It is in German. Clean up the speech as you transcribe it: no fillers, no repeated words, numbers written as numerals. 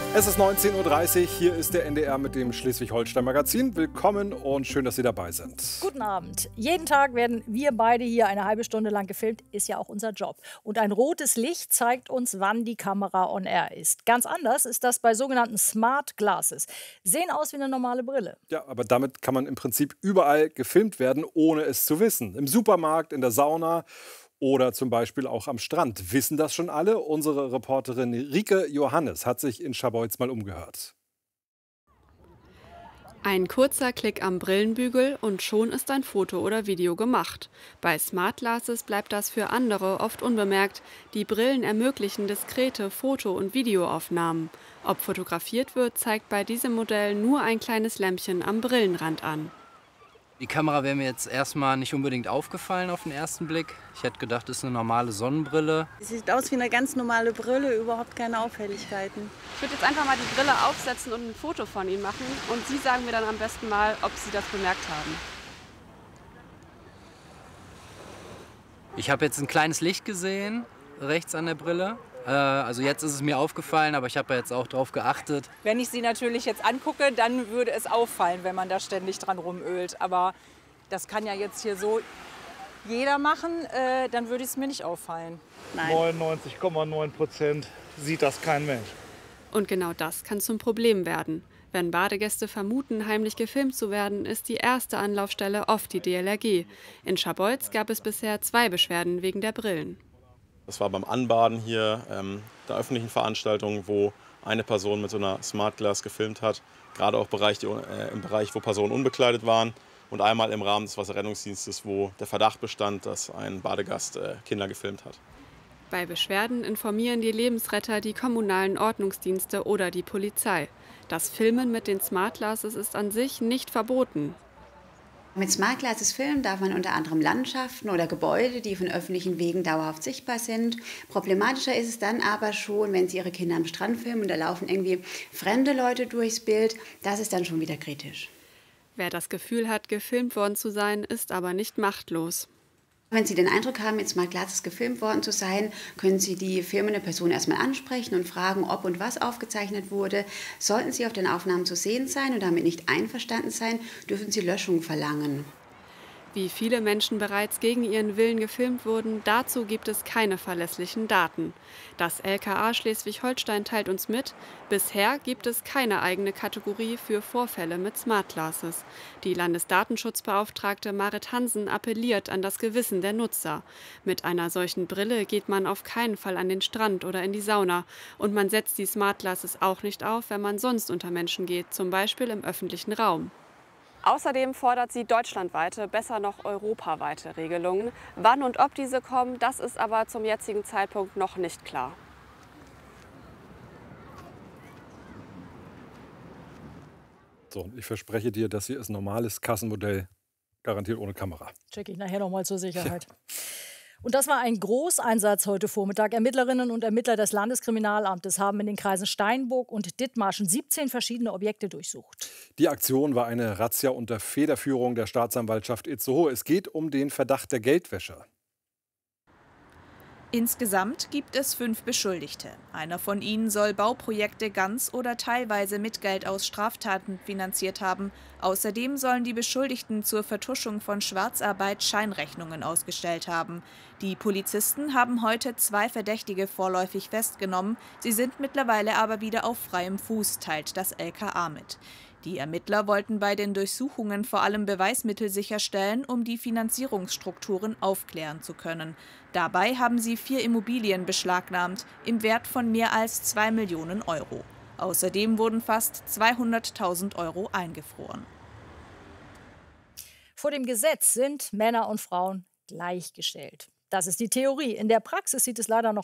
Es ist 19:30 Uhr, hier ist der NDR mit dem Schleswig-Holstein-Magazin. Willkommen und schön, dass Sie dabei sind. Guten Abend. Jeden Tag werden wir beide hier eine halbe Stunde lang gefilmt, ist ja auch unser Job. Und ein rotes Licht zeigt uns, wann die Kamera on air ist. Ganz anders ist das bei sogenannten Smart Glasses. Sehen aus wie eine normale Brille. Ja, aber damit kann man im Prinzip überall gefilmt werden, ohne es zu wissen. Im Supermarkt, in der Sauna oder zum Beispiel auch am Strand. Wissen das schon alle? Unsere Reporterin Rike Johannes hat sich in Scharbeutz mal umgehört. Ein kurzer Klick am Brillenbügel und schon ist ein Foto oder Video gemacht. Bei Smart Glasses bleibt das für andere oft unbemerkt. Die Brillen ermöglichen diskrete Foto- und Videoaufnahmen. Ob fotografiert wird, zeigt bei diesem Modell nur ein kleines Lämpchen am Brillenrand an. Die Kamera wäre mir jetzt erstmal nicht unbedingt aufgefallen auf den ersten Blick. Ich hätte gedacht, das ist eine normale Sonnenbrille. Es sieht aus wie eine ganz normale Brille, überhaupt keine Auffälligkeiten. Ich würde jetzt einfach mal die Brille aufsetzen und ein Foto von Ihnen machen. Und Sie sagen mir dann am besten mal, ob Sie das bemerkt haben. Ich habe jetzt ein kleines Licht gesehen, rechts an der Brille. Also jetzt ist es mir aufgefallen, aber ich habe jetzt auch darauf geachtet. Wenn ich sie natürlich jetzt angucke, dann würde es auffallen, wenn man da ständig dran rumölt. Aber das kann ja jetzt hier so jeder machen, dann würde es mir nicht auffallen. 99,9% sieht das kein Mensch. Und genau das kann zum Problem werden. Wenn Badegäste vermuten, heimlich gefilmt zu werden, ist die erste Anlaufstelle oft die DLRG. In Scharbeutz gab es bisher 2 Beschwerden wegen der Brillen. Das war beim Anbaden hier der öffentlichen Veranstaltung, wo eine Person mit so einer Smart Glass gefilmt hat. Gerade auch im Bereich, wo Personen unbekleidet waren. Und einmal im Rahmen des Wasserrettungsdienstes, wo der Verdacht bestand, dass ein Badegast Kinder gefilmt hat. Bei Beschwerden informieren die Lebensretter die kommunalen Ordnungsdienste oder die Polizei. Das Filmen mit den Smart Glasses ist an sich nicht verboten. Mit Smart Glasses filmen darf man unter anderem Landschaften oder Gebäude, die von öffentlichen Wegen dauerhaft sichtbar sind. Problematischer ist es dann aber schon, wenn Sie Ihre Kinder am Strand filmen und da laufen irgendwie fremde Leute durchs Bild. Das ist dann schon wieder kritisch. Wer das Gefühl hat, gefilmt worden zu sein, ist aber nicht machtlos. Wenn Sie den Eindruck haben, mit Smart Glasses gefilmt worden zu sein, können Sie die filmende Person erstmal ansprechen und fragen, ob und was aufgezeichnet wurde. Sollten Sie auf den Aufnahmen zu sehen sein und damit nicht einverstanden sein, dürfen Sie Löschung verlangen. Wie viele Menschen bereits gegen ihren Willen gefilmt wurden, dazu gibt es keine verlässlichen Daten. Das LKA Schleswig-Holstein teilt uns mit, bisher gibt es keine eigene Kategorie für Vorfälle mit Smart Glasses. Die Landesdatenschutzbeauftragte Marit Hansen appelliert an das Gewissen der Nutzer. Mit einer solchen Brille geht man auf keinen Fall an den Strand oder in die Sauna. Und man setzt die Smart Glasses auch nicht auf, wenn man sonst unter Menschen geht, zum Beispiel im öffentlichen Raum. Außerdem fordert sie deutschlandweite, besser noch europaweite Regelungen. Wann und ob diese kommen, das ist aber zum jetzigen Zeitpunkt noch nicht klar. So, und ich verspreche dir, das hier ist ein normales Kassenmodell, garantiert ohne Kamera. Check ich nachher noch mal zur Sicherheit. Und das war ein Großeinsatz heute Vormittag. Ermittlerinnen und Ermittler des Landeskriminalamtes haben in den Kreisen Steinburg und Dithmarschen 17 verschiedene Objekte durchsucht. Die Aktion war eine Razzia unter Federführung der Staatsanwaltschaft Itzehoe. Es geht um den Verdacht der Geldwäsche. Insgesamt gibt es 5 Beschuldigte. Einer von ihnen soll Bauprojekte ganz oder teilweise mit Geld aus Straftaten finanziert haben. Außerdem sollen die Beschuldigten zur Vertuschung von Schwarzarbeit Scheinrechnungen ausgestellt haben. Die Polizisten haben heute 2 Verdächtige vorläufig festgenommen. Sie sind mittlerweile aber wieder auf freiem Fuß, teilt das LKA mit. Die Ermittler wollten bei den Durchsuchungen vor allem Beweismittel sicherstellen, um die Finanzierungsstrukturen aufklären zu können. Dabei haben sie 4 Immobilien beschlagnahmt, im Wert von mehr als 2 Millionen Euro. Außerdem wurden fast 200.000 Euro eingefroren. Vor dem Gesetz sind Männer und Frauen gleichgestellt. Das ist die Theorie. In der Praxis sieht es leider noch